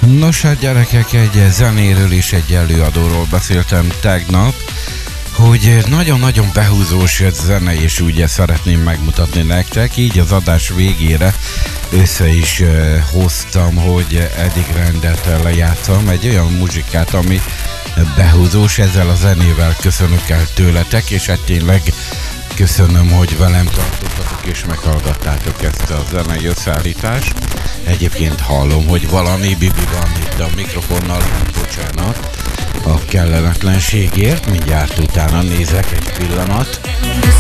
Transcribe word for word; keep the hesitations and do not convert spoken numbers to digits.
Nos, hát gyerekek, egy zenéről és egy előadóról beszéltem tegnap, hogy nagyon-nagyon behúzós zene, és ugye szeretném megmutatni nektek, így az adás végére össze is uh, hoztam, hogy Eddie Grant-et lejátszom, egy olyan muzsikát, ami behúzós, ezzel a zenével köszönök el tőletek, és hát tényleg köszönöm, hogy velem tartottatok és meghallgattátok ezt a zenei összeállítást. Egyébként hallom, hogy valami bibi van itt a mikrofonnal, bocsánat a kellemetlenségért, mindjárt utána nézek egy pillanat.